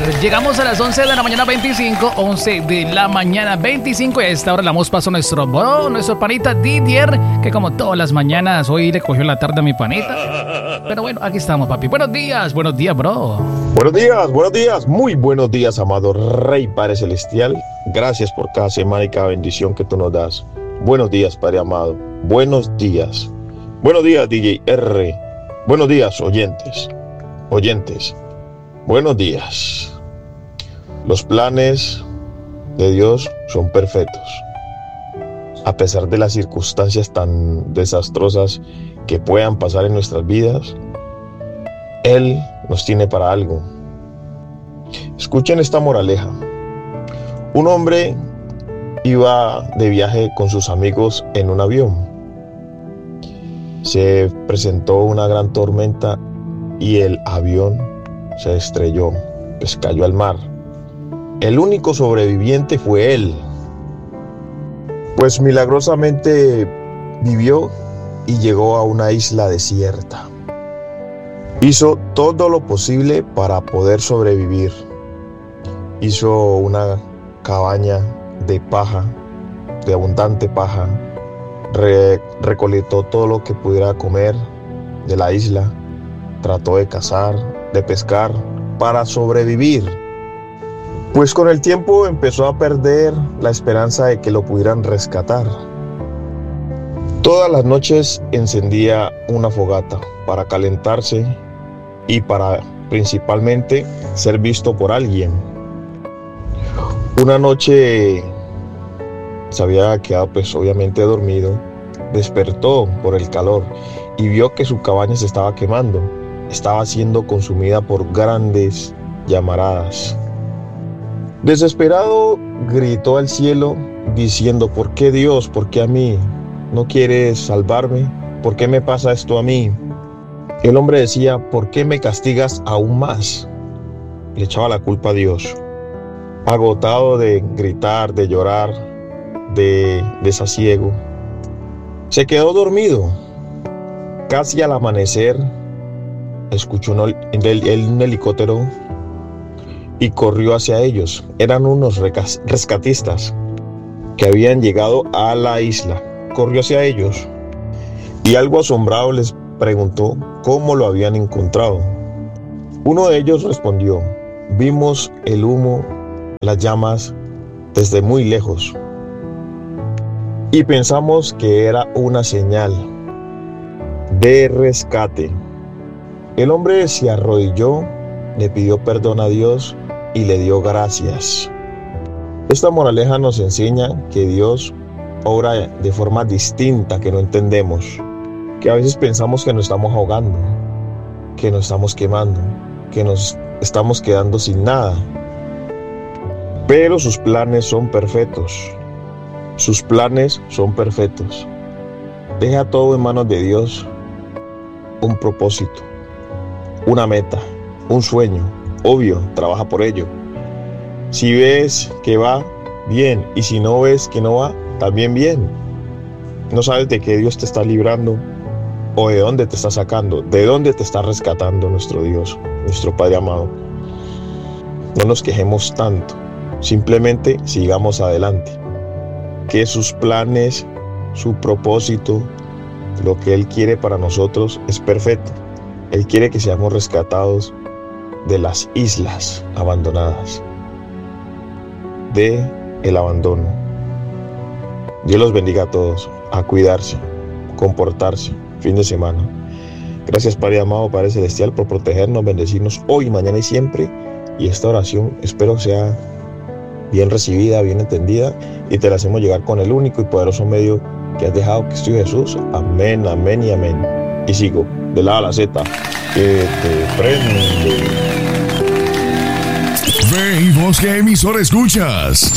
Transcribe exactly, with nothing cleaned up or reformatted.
Llegamos a las once de la mañana veinticinco, once de la mañana veinticinco, y a esta hora le damos paso a nuestro bro, nuestro panita Didier, que como todas las mañanas hoy le cogió la tarde a mi panita. Pero bueno, aquí estamos, papi. Buenos días, buenos días, bro. Buenos días, buenos días, muy buenos días, amado Rey Padre Celestial. Gracias por cada semana y cada bendición que tú nos das. Buenos días, Padre amado. Buenos días. Buenos días, D J R. Buenos días, oyentes. Oyentes. Buenos días. Los planes de Dios son perfectos. A pesar de las circunstancias tan desastrosas que puedan pasar en nuestras vidas, Él nos tiene para algo. Escuchen esta moraleja. Un hombre iba de viaje con sus amigos en un avión. Se presentó una gran tormenta y el avión se estrelló, pues cayó al mar. El único sobreviviente fue él, pues milagrosamente vivió y llegó a una isla desierta. Hizo todo lo posible para poder sobrevivir. Hizo una cabaña de paja, de abundante paja. Re- recolectó todo lo que pudiera comer de la isla. Trató de cazar, de pescar, para sobrevivir. Pues con el tiempo empezó a perder la esperanza de que lo pudieran rescatar. Todas las noches encendía una fogata para calentarse y para principalmente ser visto por alguien. Una noche se había quedado pues obviamente dormido, despertó por el calor y vio que su cabaña se estaba quemando, estaba siendo consumida por grandes llamaradas. Desesperado gritó al cielo diciendo: ¿por qué Dios? ¿Por qué a mí? ¿No quieres salvarme? ¿Por qué me pasa esto a mí? El hombre decía: ¿por qué me castigas aún más? Le echaba la culpa a Dios. Agotado de gritar, de llorar, de desasiego, se quedó dormido. Casi al amanecer escuchó un, un helicóptero y corrió hacia ellos. Eran unos rescatistas que habían llegado a la isla. Corrió hacia ellos y algo asombrado les preguntó cómo lo habían encontrado. Uno de ellos respondió: vimos el humo, las llamas desde muy lejos y pensamos que era una señal de rescate. El hombre se arrodilló, le pidió perdón a Dios y le dio gracias. Esta moraleja nos enseña que Dios obra de forma distinta que no entendemos, que a veces pensamos que nos estamos ahogando, que nos estamos quemando, que nos estamos quedando sin nada. Pero sus planes son perfectos. Sus planes son perfectos. Deja todo en manos de Dios. Un propósito, una meta, un sueño. Obvio, trabaja por ello. Si ves que va, bien. Y si no ves que no va, también bien. No sabes de qué Dios te está librando o de dónde te está sacando, de dónde te está rescatando nuestro Dios, nuestro Padre amado. No nos quejemos tanto. Simplemente sigamos adelante. Que sus planes, su propósito, lo que Él quiere para nosotros es perfecto. Él quiere que seamos rescatados de las islas abandonadas, de el abandono. Dios los bendiga a todos, a cuidarse, comportarse, fin de semana. Gracias, Padre amado, Padre Celestial, por protegernos, bendecirnos hoy, mañana y siempre. Y esta oración espero sea bien recibida, bien entendida, y te la hacemos llegar con el único y poderoso medio que has dejado, que es Jesús. Amén, amén y amén. Y sigo de la A a la Z, que te prende. Ve y vos, ¿qué emisora escuchas?